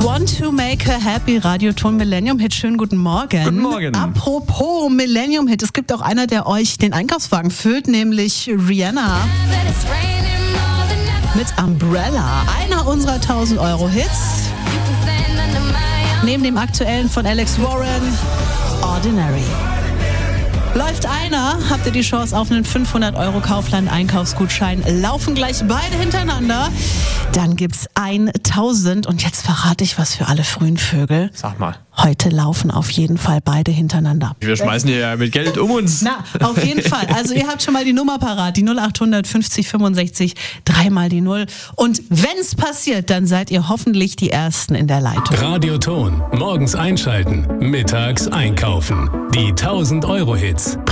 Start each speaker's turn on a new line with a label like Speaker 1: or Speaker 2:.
Speaker 1: Want to make her happy, Radioton Millennium Hit. Schönen guten Morgen.
Speaker 2: Guten Morgen.
Speaker 1: Apropos Millennium Hit, es gibt auch einer, der euch den Einkaufswagen füllt, nämlich Rihanna mit Umbrella. Einer unserer 1000 Euro Hits. Neben dem aktuellen von Alex Warren, Ordinary. Läuft einer, habt ihr die Chance auf einen 500 Euro Kaufland-Einkaufsgutschein. Laufen gleich beide hintereinander. Dann gibt's 1000. Und jetzt verrate ich was für alle frühen Vögel.
Speaker 2: Sag mal.
Speaker 1: Heute laufen auf jeden Fall beide hintereinander.
Speaker 2: Wir schmeißen hier ja mit Geld um uns.
Speaker 1: Na, auf jeden Fall. Also ihr habt schon mal die Nummer parat. Die 0800 50 65 3 mal die 0. Und wenn's passiert, dann seid ihr hoffentlich die Ersten in der Leitung.
Speaker 3: Radioton. Morgens einschalten. Mittags einkaufen. Die 1000 Euro Hits.